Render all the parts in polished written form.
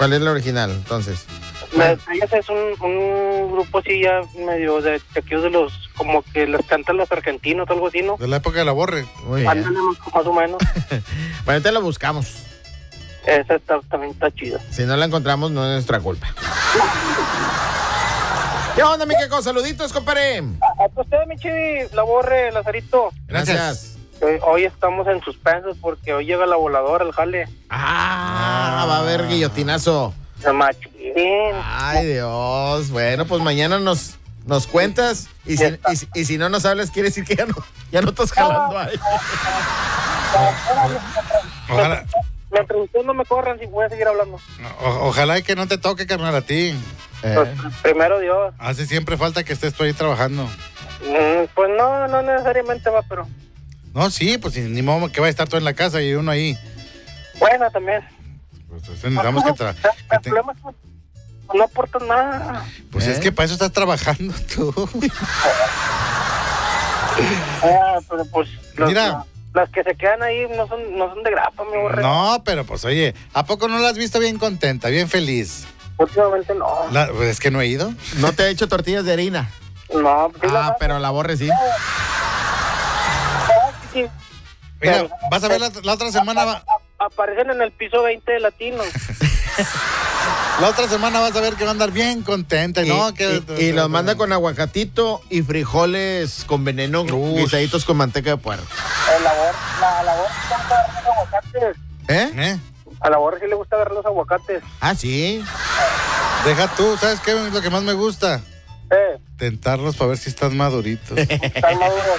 ¿Cuál es la original, entonces? La Estrellas es un grupo así ya medio de aquí de los, como que les cantan los argentinos o algo así, ¿no? De la época de la Borre. Muy bien. Ándale, más o menos. Bueno, ahorita la buscamos. Esa también está chida. Si no la encontramos, no es nuestra culpa. ¿Qué onda, mi Queco? Saluditos, compadre. A usted, mi Chivi, la Borre, Lazarito. Gracias. Hoy estamos en suspensos porque hoy llega la voladora, el jale. Va a haber guillotinazo. Machín. Ay, Dios. Bueno, pues mañana nos cuentas. Y si no nos hablas, quiere decir que ya no estás jalando ahí. Ojalá, Mientras ustedes no me corran, si voy a seguir hablando. ojalá y que no te toque, carnal, a ti. Pues, primero Dios. Hace siempre falta que estés tú ahí trabajando. Pues no necesariamente va, pero... No, sí, pues ni modo que va a estar todo en la casa y uno ahí. Bueno, también. Pues necesitamos que El problema es que no aportas nada. Pues es que para eso estás trabajando tú. Pero pues... Mira. Las que se quedan ahí no son de grapa, mi Borre. No, pero pues oye, ¿a poco no la has visto bien contenta, bien feliz? Últimamente no. Pues es que no he ido. No te he hecho tortillas de harina. No, sí pero la Borre sí. sí. Mira, vas a ver la otra semana. Aparecen en el piso 20 de Latino. La otra semana vas a ver que va a andar bien contenta. Y los manda con aguacatito y frijoles con veneno, guisaditos con manteca de puerco. La labor sí le gusta agarrar los aguacates. ¿Eh? A la Borre sí le gusta agarrar los aguacates. Ah, sí. Deja tú, ¿sabes qué es lo que más me gusta? Tentarlos para ver si están maduritos. Están maduros.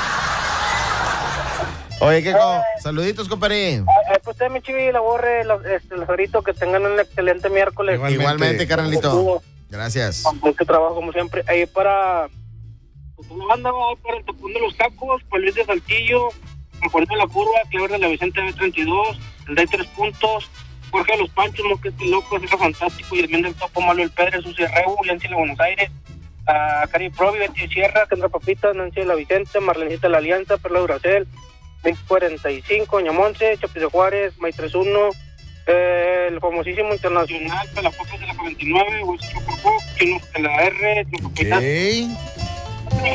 Oye, Queco, saluditos, compadre. Pues usted, mi Chivi, la Borre, Lazarito, que tengan un excelente miércoles. Igualmente, carnalito. Gracias. Mucho trabajo, como siempre. Ahí para... Pues una banda va para el Tapón de los Tacos, para Luis de Saltillo, San Juan de la Curva, Clever de la Vicente B32, el Day 3 Puntos, Jorge de los Panchos, Mosquete Loco, César Fantástico, y el bien del Topo, Malo el Pedre, Sucia Rebu, Yancy de Buenos Aires, Cari Provi, Betty Sierra, Kendra Papita, Nancy de la Vicente, Marlencita de la Alianza, Perla Duracel, 1045, Doña Monse, Chapis de Juárez, May 31, el famosísimo internacional, Pelafocas de la 49, Hueso Chocopó, Chinos de la R, Ok.